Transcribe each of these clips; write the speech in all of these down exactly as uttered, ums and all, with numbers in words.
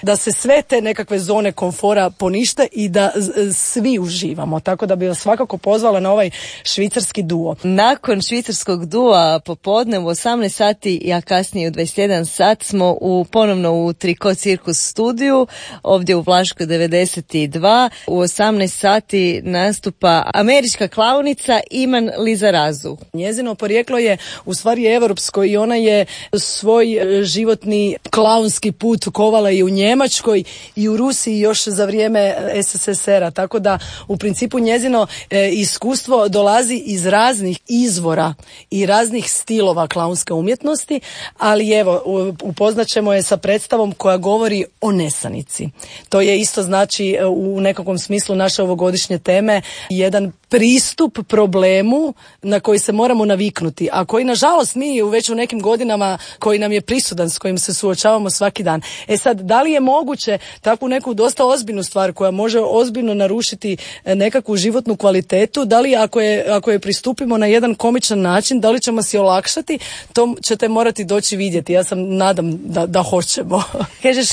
da se sve te nekakve zone komfora ponište i da svi uživamo. Tako da bi vas svakako pozvala na ovaj švicarski duo. Nakon švicarskog dua popodne u osamnaest sati, a kasnije u dvadeset jedan sat smo u, ponovno u Triko Cirkus studiju, ovdje u Vlaškoj devedeset dva. U osamnaest sati nastupa američka klaunica Iman Lizarazu. Njezino porijeklo je u stvari evropsko i ona je svoj životni klaunski put kovala i u Njemačkoj i u Rusiji još za vrijeme es es es era. Tako da u principu njezino e, iskustvo dolazi iz raznih izvora i raznih stilova klaunske umjetnosti, ali evo, upoznaćemo je sa predstavom koja govori o nesanici. To je isto znači u nekakvom smislu naše ovogodišnje teme jedan pristup problemu na koji se moramo naviknuti, a koji nažalost mi već u nekim godinama koji nam je prisudan, s kojim se suočavamo svaki dan. E sad, da li je moguće takvu neku dosta ozbiljnu stvar koja može ozbiljno narušiti nekakvu životnu kvalitetu, da li ako je, ako je pristupimo na jedan komičan način, da li ćemo si olakšati, to ćete morati doći vidjeti. Ja sam nadam da, da hoćemo. Kažeš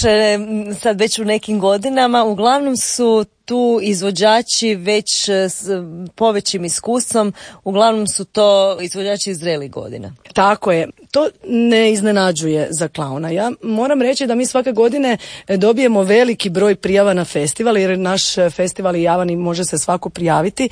sad već u nekim godinama, uglavnom su tu izvođači već s povećim iskustvom, uglavnom su to izvođači iz zrelih godina. Tako je. To ne iznenađuje za klauna. Ja moram reći da mi svake godine dobijemo veliki broj prijava na festival, jer naš festival je javan i može se svako prijaviti,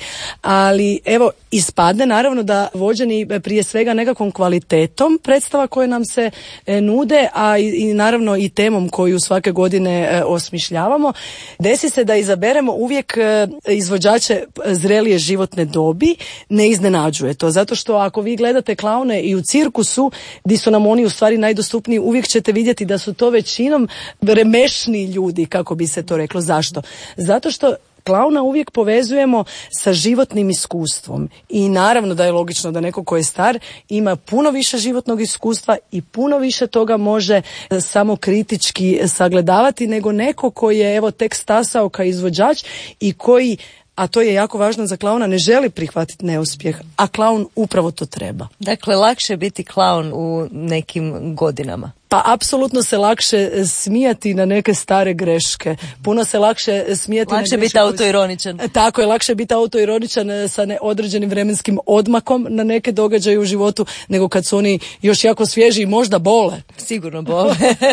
ali evo, ispadne naravno da vođeni prije svega nekakvom kvalitetom predstava koje nam se nude, a i, i naravno i temom koju svake godine osmišljavamo, desi se da izaberemo uvijek izvođače zrelije životne dobi. Ne iznenađuje to, zato što ako vi gledate klaune i u cirkusu, di su nam oni u stvari najdostupniji, uvijek ćete vidjeti da su to većinom remešni ljudi, kako bi se to reklo. Zašto? Zato što klauna uvijek povezujemo sa životnim iskustvom i naravno da je logično da neko ko je star ima puno više životnog iskustva i puno više toga može samo kritički sagledavati nego neko koji je evo tek stasao kao izvođač i koji, a to je jako važno za klauna, ne želi prihvatiti neuspjeh, a klaun upravo to treba. Dakle, lakše je biti klaun u nekim godinama. Pa apsolutno se lakše smijati na neke stare greške. Puno se lakše smijati lakše na greške. Biti autoironičan. Tako je, lakše biti autoironičan sa neodređenim vremenskim odmakom na neke događaje u životu, nego kad su oni još jako svježi i možda bole. Sigurno bole.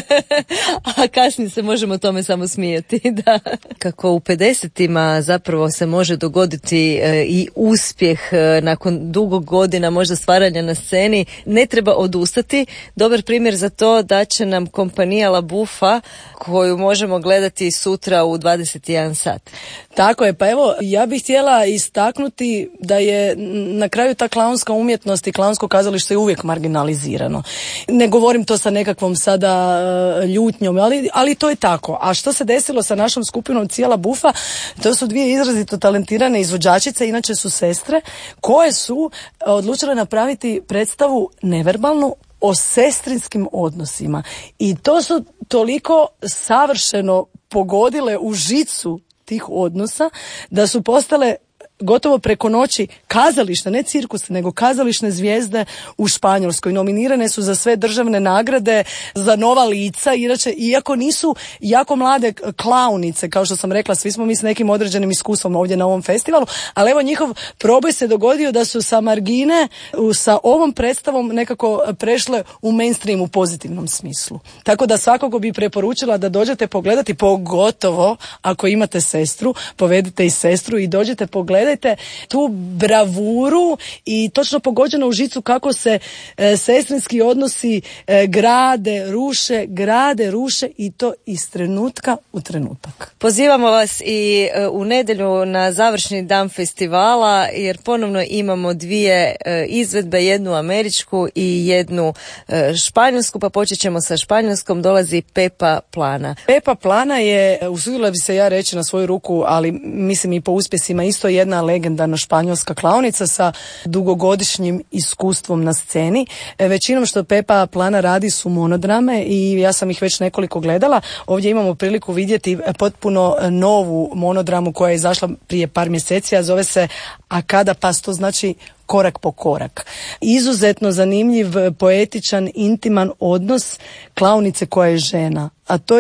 A kasnije se možemo tome samo smijati. Da. Kako u pedesetima zapravo se može dogoditi e, i uspjeh e, nakon dugo godina možda stvaranja na sceni, ne treba odustati. Dobar primjer za to da će nam kompanija La Buffa, koju možemo gledati sutra u dvadeset jedan sat. Tako je, pa evo, ja bih htjela istaknuti da je na kraju ta klaunska umjetnost i klaunsko kazalište je uvijek marginalizirano. Ne govorim to sa nekakvom sada ljutnjom, ali, ali to je tako. A što se desilo sa našom skupinom Cijela Buffa? To su dvije izrazito talentirane izvođačice, inače su sestre, koje su odlučile napraviti predstavu neverbalnu o sestrinskim odnosima. I to su toliko savršeno pogodile u žicu tih odnosa da su postale gotovo preko noći kazališne, ne cirkus, nego kazališne zvijezde u Španjolskoj. Nominirane su za sve državne nagrade, za nova lica, inače, iako nisu jako mlade klaunice, kao što sam rekla, svi smo mi s nekim određenim iskustvom ovdje na ovom festivalu, ali evo njihov proboj se dogodio da su sa margine sa ovom predstavom nekako prešle u mainstream u pozitivnom smislu. Tako da svakako bi preporučila da dođete pogledati, pogotovo ako imate sestru, povedite i sestru i dođete pogledati. Gledajte tu bravuru i točno pogođeno u žicu kako se e, sestrinski odnosi e, grade, ruše, grade, ruše i to iz trenutka u trenutak. Pozivamo vas i e, u nedjelju na završni dan festivala, jer ponovno imamo dvije e, izvedbe, jednu američku i jednu e, španjolsku, pa počet ćemo sa španjolskom. Dolazi Pepa Plana. Pepa Plana je, usudila bi se ja reći na svoju ruku, ali mislim i po uspjesima, isto jedna legendarna španjolska klaunica sa dugogodišnjim iskustvom na sceni. E, većinom što Pepa Plana radi su monodrame i ja sam ih već nekoliko gledala. Ovdje imamo priliku vidjeti potpuno novu monodramu koja je izašla prije par mjeseci, a zove se A cada pas, to znači korak po korak. Izuzetno zanimljiv, poetičan, intiman odnos klaunice koja je žena. A to